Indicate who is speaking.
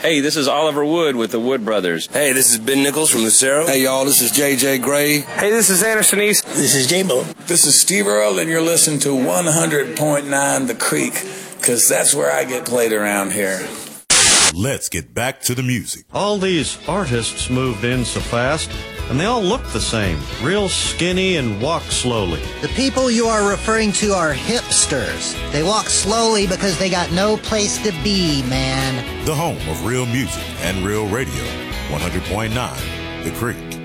Speaker 1: Hey, this is Oliver Wood with the Wood Brothers.
Speaker 2: Hey, this is Ben Nichols from Lucero.
Speaker 3: Hey, y'all, this is J.J. Gray.
Speaker 1: Hey, this is Anderson East.
Speaker 4: This is J-Bo.
Speaker 5: This is Steve Earle, and you're listening to 100.9 The Creek, because that's where I get played around here.
Speaker 6: Let's get back to the music.
Speaker 7: All these artists moved in so fast, and they all look the same, real skinny and walk slowly.
Speaker 8: The people you are referring to are hipsters. They walk slowly because they got no place to be, man.
Speaker 6: The home of real music and real radio, 100.9 The Creek.